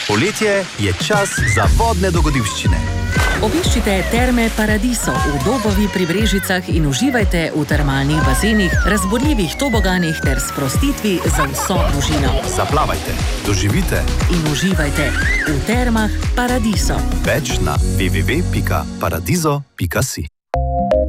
Poletje je čas za vodne dogodivščine. Obiščite Terme Paradiso v Dobovi pri Brežicah in uživajte v termalnih bazenih, razburljivih toboganih ter sprostitvi za vso družino. Zaplavajte, doživite in uživajte v Termah Paradiso. Več na www.paradiso.si.